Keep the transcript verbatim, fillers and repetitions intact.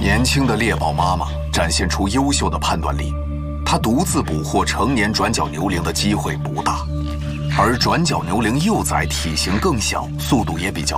年轻的猎豹妈妈展现出优秀的判断力，她独自捕获成年转角牛羚的机会不大，而转角牛羚幼崽体型更小，速度也比较